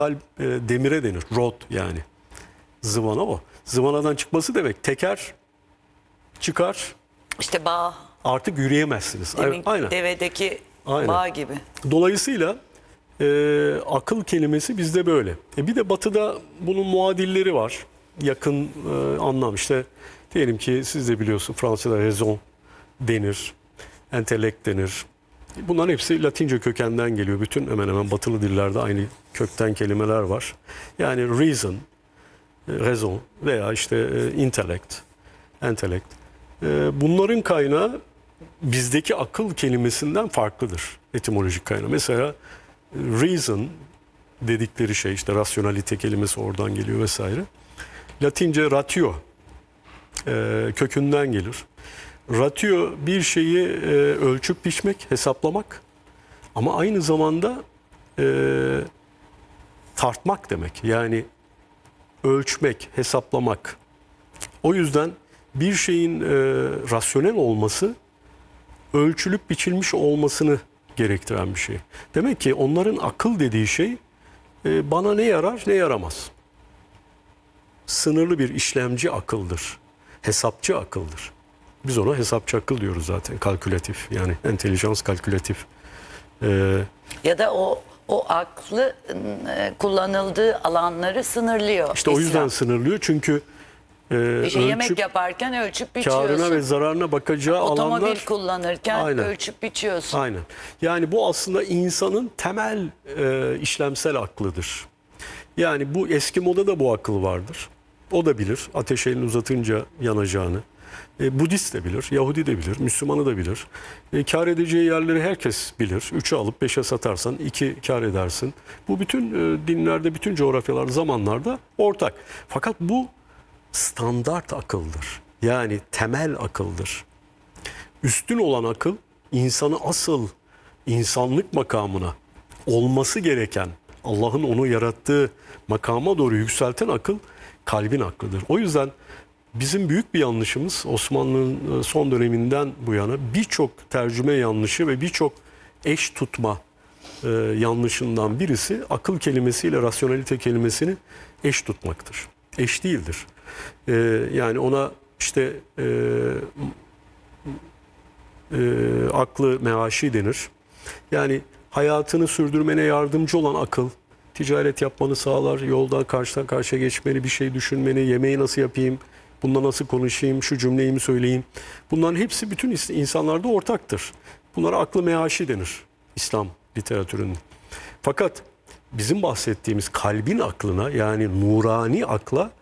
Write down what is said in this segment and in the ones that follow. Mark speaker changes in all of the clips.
Speaker 1: demire denir. Rod yani. Zıvana o. Zıvanadan çıkması demek. Teker çıkar.
Speaker 2: İşte bağ.
Speaker 1: Artık yürüyemezsiniz.
Speaker 2: Demin
Speaker 1: Aynen.
Speaker 2: devedeki
Speaker 1: Aynen.
Speaker 2: bağ gibi.
Speaker 1: Dolayısıyla akıl kelimesi bizde böyle. Bir de batıda bunun muadilleri var. Yakın anlam işte diyelim ki siz de biliyorsunuz Fransa'da raison denir. Entelekt denir. Bunların hepsi Latince kökenden geliyor. Bütün hemen hemen batılı dillerde aynı kökten kelimeler var. Yani reason, raison veya işte intellect, entelekt. Bunların kaynağı bizdeki akıl kelimesinden farklıdır. Etimolojik kaynağı. Mesela reason dedikleri şey işte rasyonalite kelimesi oradan geliyor vesaire. Latince ratio kökünden gelir. Ratio bir şeyi ölçüp biçmek, hesaplamak ama aynı zamanda tartmak demek. Yani ölçmek, hesaplamak. O yüzden bir şeyin rasyonel olması ölçülüp biçilmiş olmasını gerektiren bir şey. Demek ki onların akıl dediği şey bana ne yarar ne yaramaz. Sınırlı bir işlemci akıldır. Hesapçı akıldır. Biz ona hesapçı akıl diyoruz zaten. Kalkülatif yani entelijans kalkülatif.
Speaker 2: Ya da o aklı kullanıldığı alanları sınırlıyor.
Speaker 1: İşte o yüzden sınırlıyor çünkü
Speaker 2: yemek yaparken ölçüp biçiyorsun.
Speaker 1: Kârına ve zararına bakacağı alanlar.
Speaker 2: Otomobil kullanırken
Speaker 1: aynen,
Speaker 2: ölçüp biçiyorsun.
Speaker 1: Aynen. Yani bu aslında insanın temel işlemsel aklıdır. Yani bu Eskimo'da da bu akıl vardır. O da bilir ateş elini uzatınca yanacağını. Budist de bilir, Yahudi de bilir, Müslümanı da bilir. Kâr edeceği yerleri herkes bilir. 3'e alıp 5'e satarsan 2 kâr edersin. Bu bütün dinlerde, bütün coğrafyalarda, zamanlarda ortak. Fakat bu standart akıldır. Yani temel akıldır. Üstün olan akıl insanı asıl insanlık makamına olması gereken Allah'ın onu yarattığı makama doğru yükselten akıl kalbin aklıdır. O yüzden bizim büyük bir yanlışımız Osmanlı'nın son döneminden bu yana birçok tercüme yanlışı ve birçok eş tutma yanlışından birisi akıl kelimesiyle rasyonelite kelimesini eş tutmaktır. Eş değildir. Yani ona işte aklı meaşi denir. Yani hayatını sürdürmene yardımcı olan akıl, ticaret yapmanı sağlar, yolda karşıdan karşıya geçmeni, bir şey düşünmeni, yemeği nasıl yapayım, bununla nasıl konuşayım, şu cümleyi mi söyleyeyim. Bunların hepsi bütün insanlarda ortaktır. Bunlara aklı meaşi denir İslam literatüründe. Fakat bizim bahsettiğimiz kalbin aklına yani nurani akla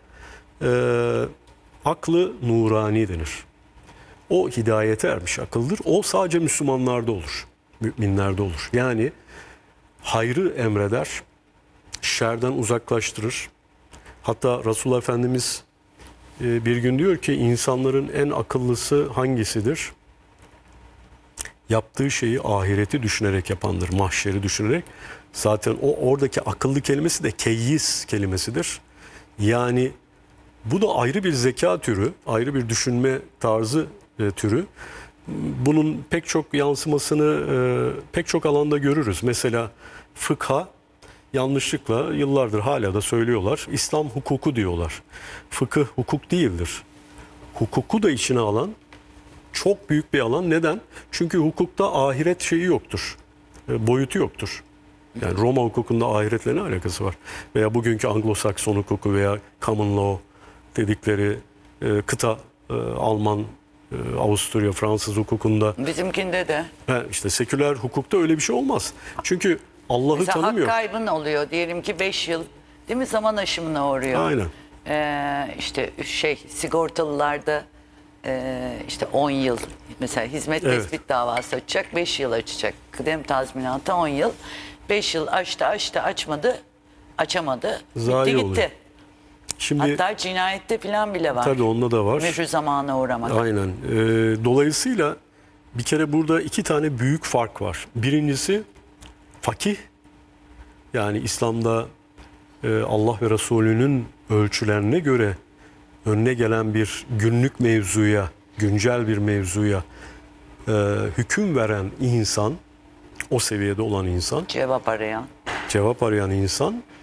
Speaker 1: aklı nurani denir. O hidayete ermiş akıldır. O sadece Müslümanlarda olur, müminlerde olur. Yani hayrı emreder, şerden uzaklaştırır. Hatta Resulullah Efendimiz bir gün diyor ki insanların en akıllısı hangisidir? Yaptığı şeyi ahireti düşünerek yapandır, mahşeri düşünerek. Zaten oradaki akıllı kelimesi de keyyis kelimesidir. Yani bu da ayrı bir zeka türü, ayrı bir düşünme tarzı türü. Bunun pek çok yansımasını pek çok alanda görürüz. Mesela fıkha yanlışlıkla yıllardır hala da söylüyorlar. İslam hukuku diyorlar. Fıkıh hukuk değildir. Hukuku da içine alan çok büyük bir alan. Neden? Çünkü hukukta ahiret şeyi yoktur. Boyutu yoktur. Yani Roma hukukunda ahiretle ne alakası var? Veya bugünkü Anglo-Sakson hukuku veya common law dedikleri kıta Alman, Avusturya, Fransız hukukunda.
Speaker 2: Bizimkinde de.
Speaker 1: İşte seküler hukukta öyle bir şey olmaz. Çünkü Allah'ı tanımıyor.
Speaker 2: Hak kaybın oluyor. Diyelim ki 5 yıl değil mi zaman aşımına uğruyor.
Speaker 1: Aynen.
Speaker 2: İşte sigortalılarda işte 10 yıl mesela hizmet tespit davası açacak 5 yıl açacak. Kıdem tazminatı 10 yıl. 5 yıl açtı açamadı.
Speaker 1: Zayi
Speaker 2: gitti.
Speaker 1: oluyor. Şimdi,
Speaker 2: hatta cinayette falan bile var.
Speaker 1: Tabii onda da var.
Speaker 2: Mührü zamana uğramak.
Speaker 1: Aynen. Dolayısıyla bir kere burada iki tane büyük fark var. Birincisi fakih. Yani İslam'da Allah ve Resulü'nün ölçülerine göre önüne gelen bir günlük mevzuya, güncel bir mevzuya hüküm veren insan, o seviyede olan insan,
Speaker 2: Cevap arayan
Speaker 1: insan